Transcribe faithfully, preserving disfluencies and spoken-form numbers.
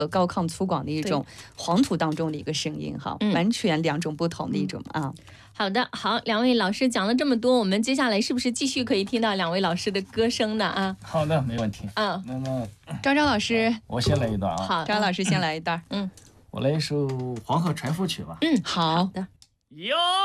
高亢粗犷的一种黄土当中的一个声音哈， 嗯、 完全两种不同的一种、嗯、啊。 好的，好，两位老师讲了这么多，我们接下来是不是继续可以听到两位老师的歌声呢？啊， 好的，没问题。 嗯， 那么张昭老师， 我先来一段啊。 好， 张老师先来一段。 嗯， 我来一首《黄河船夫曲》吧。 嗯， 好好的。 哟。